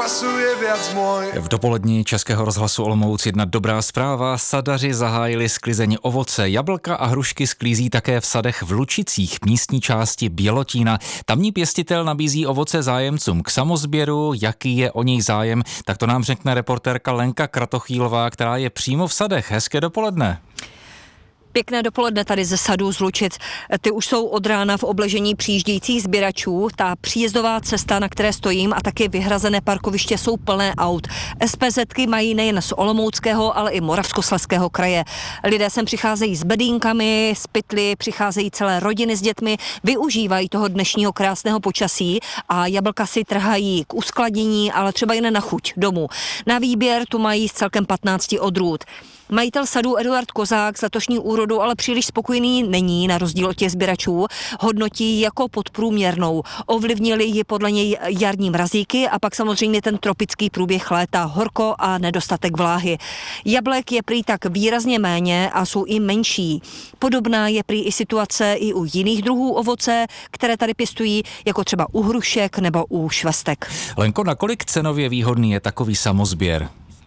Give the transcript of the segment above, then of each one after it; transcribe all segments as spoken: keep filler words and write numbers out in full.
pasuje viac môj. V dopolední Českého rozhlasu Olomouc jedna dobrá zpráva. Sadaři zahájili sklizeň ovoce. Jablka a hrušky sklízí také v sadech v Lučicích, místní části Bělotína. Tamní pěstitel nabízí ovoce zájemcům k samosběru. Jaký je o něj zájem, tak to nám řekne reportérka Lenka Kratochvílová, která je přímo v sadech. Hezké dopoledne. Pěkné dopoledne tady ze sadu z Lučic. Ty už jsou od rána v obležení přijíždějících sběračů. Ta příjezdová cesta, na které stojím, a taky vyhrazené parkoviště jsou plné aut. SPZky mají nejen z Olomouckého, ale i Moravskoslezského kraje. Lidé sem přicházejí s bedínkami, s pytli, přicházejí celé rodiny s dětmi, využívají toho dnešního krásného počasí a jablka si trhají k uskladnění, ale třeba jen na chuť domů. Na výběr tu mají z celkem patnácti odrůd. Majitel sadu Eduard Kozák z letošní úrodu ale příliš spokojený není, na rozdíl od těch sběračů. Hodnotí jako podprůměrnou. Ovlivnili ji podle něj jarní mrazíky a pak samozřejmě ten tropický průběh léta, horko a nedostatek vláhy. Jablek je prý tak výrazně méně a jsou i menší. Podobná je prý i situace i u jiných druhů ovoce, které tady pěstují, jako třeba u hrušek nebo u švestek. Lenko, nakolik cenově výhodný je takový samosběr?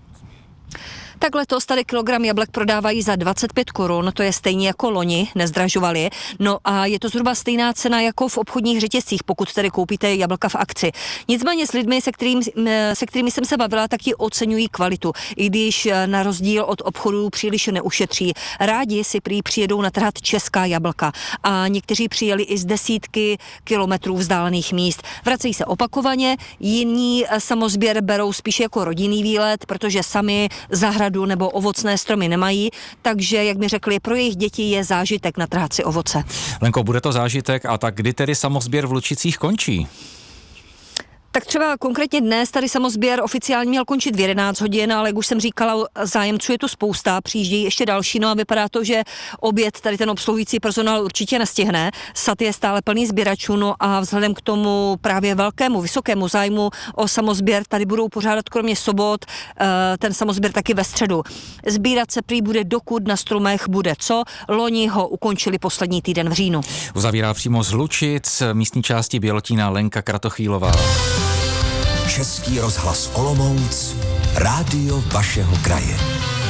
Tak letos tady kilogram jablek prodávají za dvacet pět korun, to je stejně jako loni, nezdražovali. No a je to zhruba stejná cena jako v obchodních řetězcích, pokud tedy koupíte jablka v akci. Nicméně s lidmi, se, kterým, se kterými jsem se bavila, tak ji oceňují kvalitu, i když na rozdíl od obchodů příliš neušetří. Rádi si prý přijedou natrhat česká jablka a někteří přijeli i z desítky kilometrů vzdálených míst. Vracejí se opakovaně, jiní samosběr berou spíš jako rodinný výlet, protože sami zahrad nebo ovocné stromy nemají, takže, jak mi řekli, pro jejich děti je zážitek natrhat si ovoce. Lenko, bude to zážitek, a tak kdy tedy samosběr v Lučicích končí? Tak třeba konkrétně dnes tady samosběr oficiálně měl končit v jedenáct hodin, ale jak už jsem říkala, zájemců je tu spousta, přijíždějí ještě další, no a vypadá to, že oběd tady ten obsluhující personál určitě nestihne. Sad je stále plný sběračů, no a vzhledem k tomu právě velkému, vysokému zájmu o samosběr tady budou pořádat kromě sobot ten samosběr taky ve středu. Sbírat se prý bude, dokud na stromech bude co. Loni ho ukončili poslední týden v říjnu. Uzavírá přímo z Lučic, místní části Bělotína, Lenka Kratochvílová. Český rozhlas Olomouc, rádio vašeho kraje.